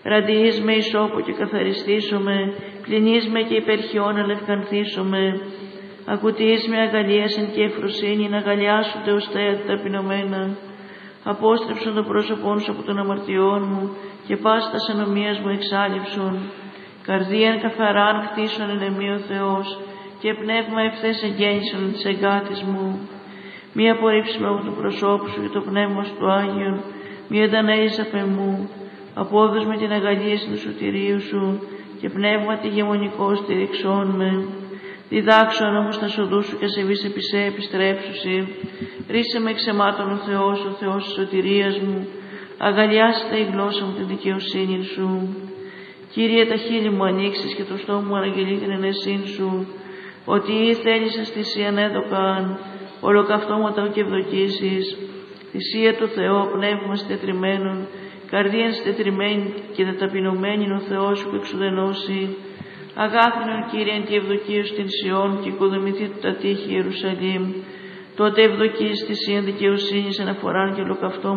Ραντιείς με ισόπο και καθαριστήσομαι, κλινείς με και υπερχιών αλευκανθήσομαι. Ακουτείς με αγαλίασεν και ευφροσύνη, να αγαλιάσονται ως τα ταπεινωμένα. Απόστρεψον το πρόσωπόν σου από των αμαρτιών μου και πάστα ανομίας μου εξάλληψον. Καρδίαν καθαράν χτίσον εν εμεί ο Θεός και πνεύμα ευθές εγγέννησον της εγκάτης μου. Μη απορρίψεις με από του προσώπου σου και το πνεύμα σου του Άγιον, μη εντανέεις απ' εμού. Απόδος με την αγαλίαση του σωτηρίου σου και πνεύματι γεμονικό στηριξών με. Διδάξον όμως τα σοδού σου και σεβείς επί σε επιστρέψουσι. Ρίσε με εξαιμάτων ο Θεός της σωτηρίας μου. Αγαλιάστε η γλώσσα μου την δικαιοσύνη σου. Κύριε, τα χείλη μου ανοίξεις και το στόμα μου αναγγελεί την ενεσύν σου. Ότι ή θέλησες θυσίαν έδωκαν, ολοκαυτώματα και ευδοκίσεις. Θυσία του Θεού, πνεύμα στετριμμένων, καρδίαν στετριμμένη και ταπεινωμένη ο Θεός σου που εξουδενώσει. Αγάθινον Κύριε και ευδοκίους στην Σιών και οικοδομηθεί του τα τείχη Ιερουσαλήμ. Τότε ευδοκίεις θυσίαν δικαιοσύνης αναφοράν και ολοκαυτώματα